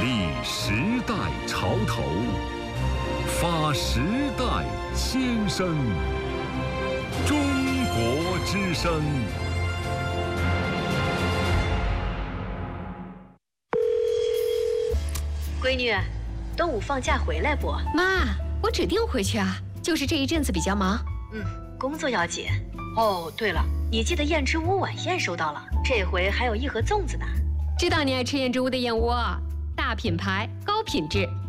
立时代潮头，发时代先声。中国之声。 闺女，端午放假回来不？ 妈，我指定回去啊，就是这一阵子比较忙。 工作要紧。哦，对了，你寄的燕之屋晚宴收到了，这回还有一盒粽子呢。 知道你爱吃燕之屋的燕窝，大品牌，高品质，